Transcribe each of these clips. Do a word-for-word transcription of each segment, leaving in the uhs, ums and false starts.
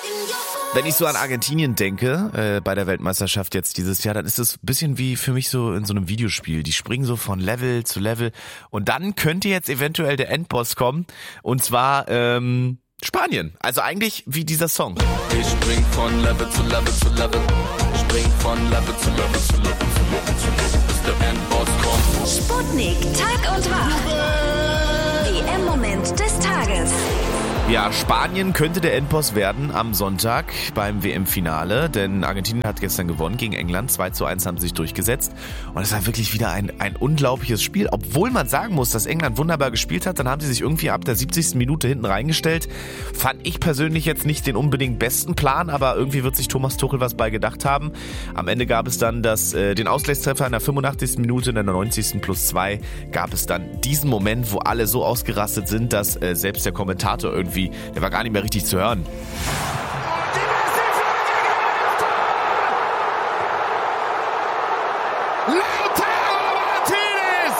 Wenn ich so an Argentinien denke, äh, bei der Weltmeisterschaft jetzt dieses Jahr, dann ist es ein bisschen wie für mich so in so einem Videospiel. Die springen so von Level zu Level und dann könnte jetzt eventuell der Endboss kommen und zwar ähm, Spanien. Also eigentlich wie dieser Song. Ich spring von Level zu Level zu Level. Ich spring von Level zu Level zu Level zu Level zu Level, bis der Endboss kommt. Sputnik, Tag und Wach. W M-Moment des Tages. Ja, Spanien könnte der Endboss werden am Sonntag beim W M-Finale, denn Argentinien hat gestern gewonnen gegen England. zwei zu eins haben sie sich durchgesetzt und es war wirklich wieder ein, ein unglaubliches Spiel. Obwohl man sagen muss, dass England wunderbar gespielt hat, dann haben sie sich irgendwie ab der siebzigsten Minute hinten reingestellt. Fand ich persönlich jetzt nicht den unbedingt besten Plan, aber irgendwie wird sich Thomas Tuchel was bei gedacht haben. Am Ende gab es dann das, äh, den Ausgleichstreffer in der fünfundachtzigsten Minute, in der neunzigsten plus zwei gab es dann diesen Moment, wo alle so ausgerastet sind, dass äh, selbst der Kommentator irgendwie der war gar nicht mehr richtig zu hören. Lautaro Martinez!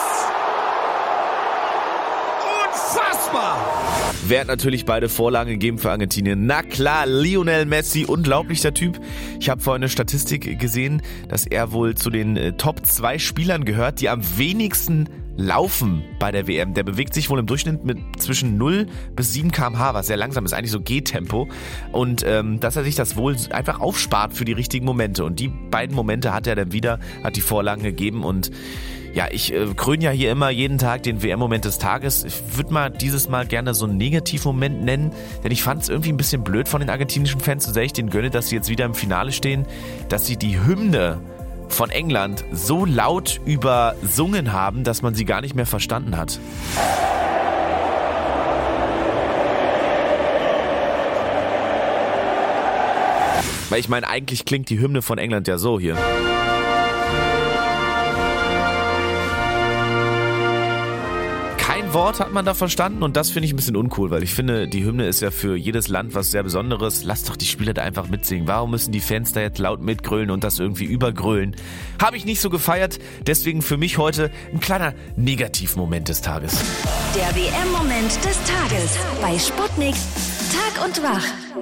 Unfassbar! Wer hat natürlich beide Vorlagen gegeben für Argentinien? Na klar, Lionel Messi, unglaublicher Typ. Ich habe vorhin eine Statistik gesehen, dass er wohl zu den äh, Top zwei Spielern gehört, die am wenigsten laufen bei der W M. Der bewegt sich wohl im Durchschnitt mit zwischen null bis sieben Kilometer pro Stunde, was sehr langsam ist, eigentlich so Gehtempo. Und ähm, dass er sich das wohl einfach aufspart für die richtigen Momente. Und die beiden Momente hat er dann wieder, hat die Vorlagen gegeben. Und ja, ich äh, kröne ja hier immer jeden Tag den W M-Moment des Tages. Ich würde mal dieses Mal gerne so einen Negativmoment nennen, denn ich fand es irgendwie ein bisschen blöd von den argentinischen Fans, so sehr ich denen gönne, dass sie jetzt wieder im Finale stehen, dass sie die Hymne von England so laut übersungen haben, dass man sie gar nicht mehr verstanden hat. Weil ich meine, eigentlich klingt die Hymne von England ja so hier. Kein Wort hat man da verstanden und das finde ich ein bisschen uncool, weil ich finde, die Hymne ist ja für jedes Land was sehr Besonderes. Lasst doch die Spieler da einfach mitsingen. Warum müssen die Fans da jetzt laut mitgrölen und das irgendwie übergrölen? Habe ich nicht so gefeiert, deswegen für mich heute ein kleiner Negativmoment des Tages. Der W M-Moment des Tages bei Sputnik, Tag und Wach.